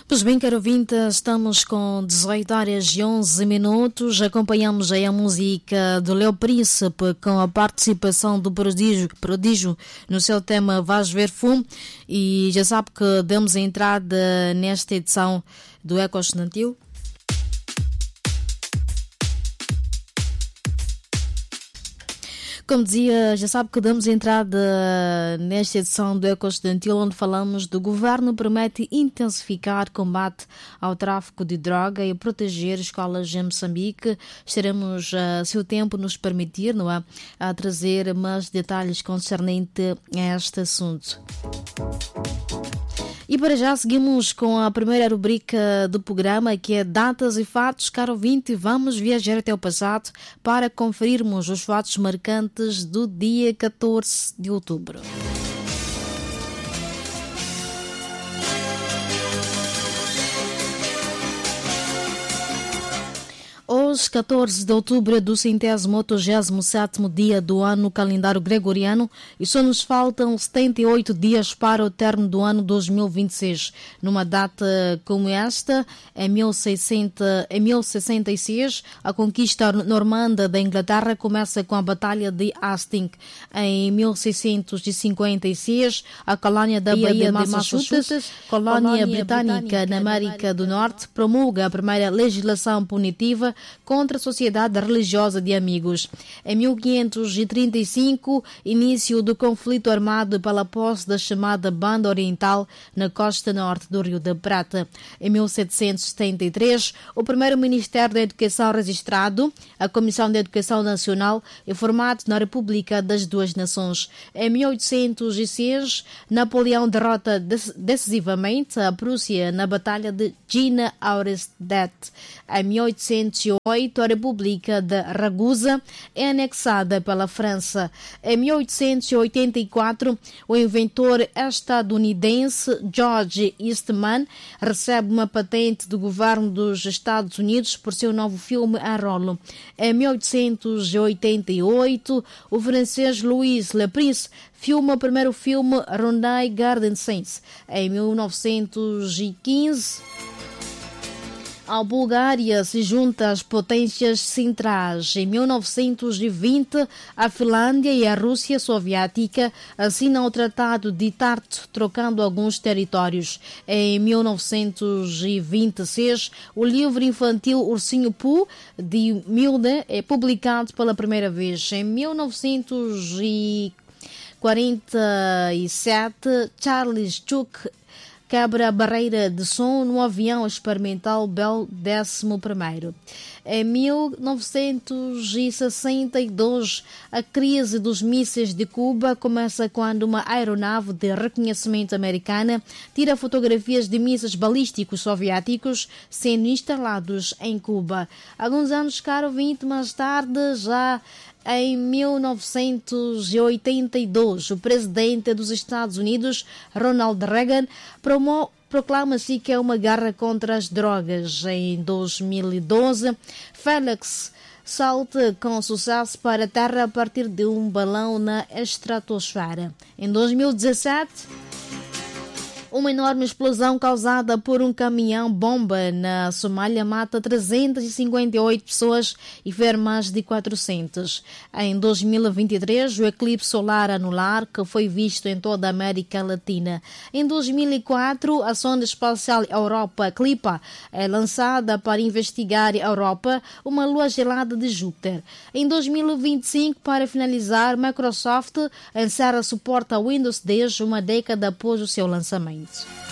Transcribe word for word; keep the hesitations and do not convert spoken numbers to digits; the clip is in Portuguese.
Pois bem, caro ouvinte, estamos com dezoito horas e onze minutos. Acompanhamos aí a música do Léo Príncipe com a participação do Prodígio, Prodígio no seu tema Vais Ver Fumo. E já sabe que demos a entrada nesta edição do Eco Estudantil. Como dizia, já sabe que damos entrada nesta edição do Eco Estudantil, onde falamos do governo promete intensificar combate ao tráfico de droga e proteger escolas em Moçambique. Estaremos, se o tempo nos permitir, não é, a trazer mais detalhes concernente a este assunto. E para já seguimos com a primeira rubrica do programa, que é Datas e Fatos. Caro ouvinte, vamos viajar até o passado para conferirmos os fatos marcantes do dia catorze de outubro. Hoje, catorze de outubro do centésimo oitogésimo sétimo dia do ano calendário gregoriano, e só nos faltam setenta e oito dias para o término do ano dois mil e vinte e seis. Numa data como esta, em mil e sessenta e seis, a conquista normanda da Inglaterra começa com a Batalha de Hastings. Em mil seiscentos e cinquenta e seis, a colônia da Baía de Massachusetts, colônia britânica na América do Norte, promulga a primeira legislação punitiva contra a Sociedade Religiosa de Amigos. Em mil quinhentos e trinta e cinco, início do conflito armado pela posse da chamada Banda Oriental na costa norte do Rio da Prata. Em mil setecentos e setenta e três, o primeiro Ministério da Educação registrado, a Comissão de Educação Nacional, é formado na República das Duas Nações. Em mil oitocentos e seis, Napoleão derrota decisivamente a Prússia na Batalha de Jena Auerstedt. Em mil oitocentos e oito, a República de Ragusa é anexada pela França. Em mil oitocentos e oitenta e quatro, o inventor estadunidense George Eastman recebe uma patente do governo dos Estados Unidos por seu novo filme a rolo. Em mil oitocentos e oitenta e oito, o francês Louis Le Prince filma o primeiro filme Rondai Garden Saints. Em mil novecentos e quinze, a Bulgária se junta às potências centrais. Em mil novecentos e vinte, a Finlândia e a Rússia soviética assinam o Tratado de Tartu, trocando alguns territórios. Em mil novecentos e vinte e seis, o livro infantil Ursinho Pooh, de Milne, é publicado pela primeira vez. Em mil novecentos e quarenta e sete, Charles Chuck quebra a barreira de som no avião experimental Bell décimo primeiro. Em mil novecentos e sessenta e dois, a crise dos mísseis de Cuba começa quando uma aeronave de reconhecimento americana tira fotografias de mísseis balísticos soviéticos sendo instalados em Cuba. Alguns anos, caro ouvinte, mais tarde, já em mil novecentos e oitenta e dois, o presidente dos Estados Unidos, Ronald Reagan, proclama-se que é uma guerra contra as drogas. Em dois mil e doze, Félix salta com sucesso para a Terra a partir de um balão na estratosfera. Em dois mil e dezassete, uma enorme explosão causada por um caminhão-bomba na Somália mata trezentas e cinquenta e oito pessoas e fere mais de quatrocentas. Em dois mil e vinte e três, o eclipse solar anular, que foi visto em toda a América Latina. Em dois mil e quatro, a sonda espacial Europa Clipper é lançada para investigar a Europa, uma lua gelada de Júpiter. Em dois mil e vinte e cinco, para finalizar, Microsoft encerra suporte ao Windows dez uma década após o seu lançamento.